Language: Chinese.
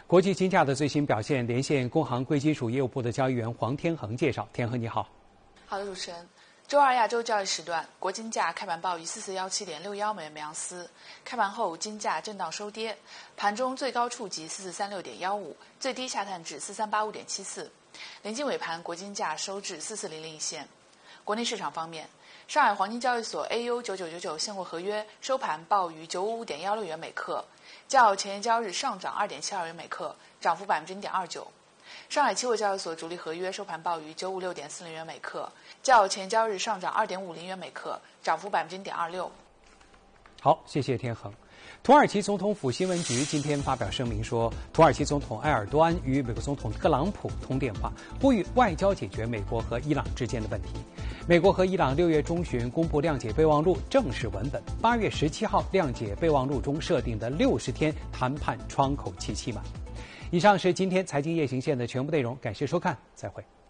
国际金价的最新表现，连线工行贵金属业务部的交易员黄天恒介绍。天恒你好。 好的，主持人。周二亚洲交易时段，国金价开盘报于4417.61美元每盎司，开盘后金价震荡收跌，盘中最高触及4436.15，最低下探至4385.74，临近尾盘，国金价收至4400线。国内市场方面，上海黄金交易所 AU9999 现货合约收盘报于955.16元每克，较前一交易日上涨2.72元每克，涨幅0.29%。上海期货交易所主力合约收盘报于956.40元每克，较前交易日上涨2.50元每克，涨幅0.26%。 好，谢谢天恒。土耳其总统府新闻局今天发表声明说，土耳其总统埃尔多安与美国总统特朗普通电话，呼吁外交解决美国和伊朗之间的问题。美国和伊朗6月中旬公布谅解备忘录正式文本，8月17号谅解备忘录中设定的60天谈判窗口期满。以上是今天财经夜行线的全部内容，感谢收看，再会。